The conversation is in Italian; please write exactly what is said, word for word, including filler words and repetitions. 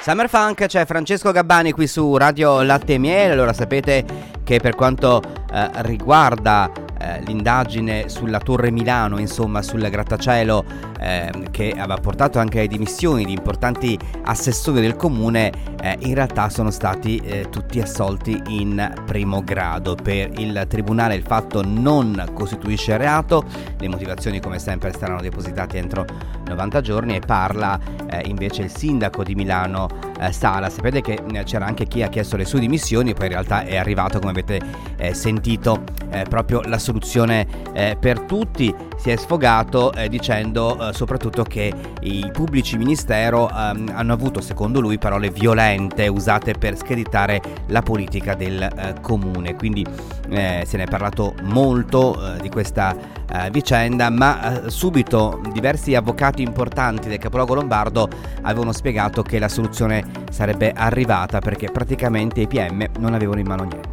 Summer Funk, c'è Francesco Gabbani qui su Radio Latte e Miele. Allora, sapete che per quanto eh, riguarda eh, l'indagine sulla Torre Milano, insomma sul grattacielo eh, che aveva portato anche alle dimissioni di importanti assessori del comune, eh, in realtà sono stati eh, tutti assolti in primo grado. Per il tribunale il fatto non costituisce reato, le motivazioni come sempre saranno depositate entro novanta giorni, e parla eh, invece il sindaco di Milano, eh, Sala. Sapete che eh, c'era anche chi ha chiesto le sue dimissioni, poi in realtà è arrivato, come avete eh, sentito, eh, proprio la soluzione eh, per tutti. Si è sfogato eh, dicendo eh, soprattutto che i pubblici ministero ehm, hanno avuto, secondo lui, parole violente usate per screditare la politica del eh, comune. Quindi eh, se ne è parlato molto eh, di questa eh, vicenda, ma eh, subito diversi avvocati importanti del capoluogo lombardo avevano spiegato che la soluzione sarebbe arrivata perché praticamente i P M non avevano in mano niente.